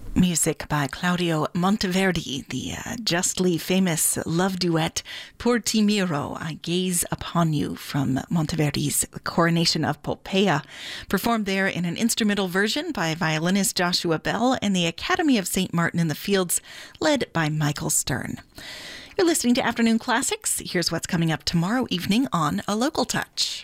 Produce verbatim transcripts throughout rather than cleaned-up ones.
Music by Claudio Monteverdi, the uh, justly famous love duet Por ti miro, I Gaze Upon You, from Monteverdi's Coronation of Poppaea, performed there in an instrumental version by violinist Joshua Bell and the Academy of Saint Martin in the Fields, led by Michael Stern. You're listening to Afternoon Classics. Here's what's coming up tomorrow evening on A Local Touch.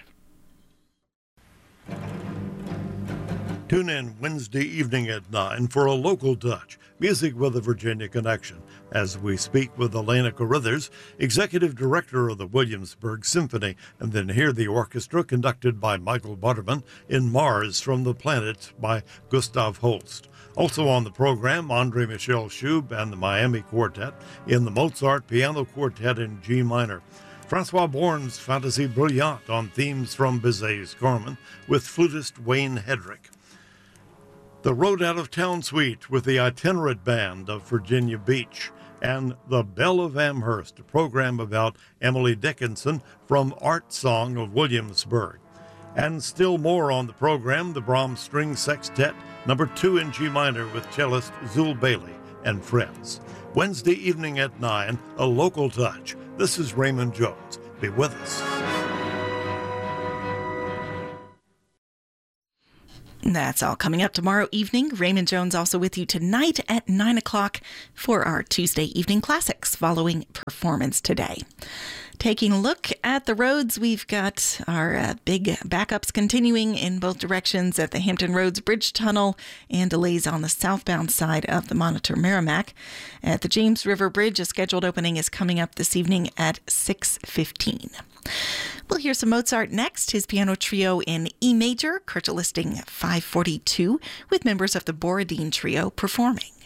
Tune in Wednesday evening at nine for A Local Touch, music with a Virginia connection, as we speak with Elena Carruthers, Executive Director of the Williamsburg Symphony, and then hear the orchestra conducted by Michael Butterman in Mars from the Planet by Gustav Holst. Also on the program, Andre Michel Schub and the Miami Quartet in the Mozart Piano Quartet in G minor. Francois Born's Fantasy Brilliant on themes from Bizet's Carmen with flutist Wayne Hedrick. The Road Out of Town Suite with the Itinerant Band of Virginia Beach, and The Belle of Amherst, a program about Emily Dickinson from Art Song of Williamsburg. And still more on the program, the Brahms String Sextet, number two in G minor with cellist Zul Bailey and friends. Wednesday evening at nine, A Local Touch. This is Raymond Jones. Be with us. That's all coming up tomorrow evening. Raymond Jones also with you tonight at nine o'clock for our Tuesday Evening Classics following Performance Today. Taking a look at the roads, we've got our uh, big backups continuing in both directions at the Hampton Roads Bridge Tunnel and delays on the southbound side of the Monitor Merrimack. At the James River Bridge, a scheduled opening is coming up this evening at six fifteen. We'll hear some Mozart next, his piano trio in E major, Kurta Listing five forty-two, with members of the Borodin Trio performing.